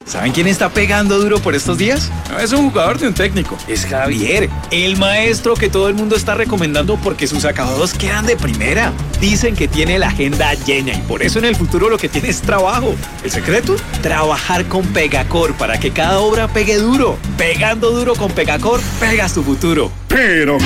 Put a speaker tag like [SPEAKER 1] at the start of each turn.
[SPEAKER 1] ¿Saben quién está pegando duro por estos días? No es un jugador ni un técnico, es Javier, el maestro que todo el mundo está recomendando porque sus acabados quedan de primera. Dicen que tiene la agenda llena y por eso en el futuro lo que tiene es trabajo. ¿El secreto? Trabajar con Pegacor para que cada obra pegue duro. Pegando duro con Pegacor, pegas tu futuro.
[SPEAKER 2] Pero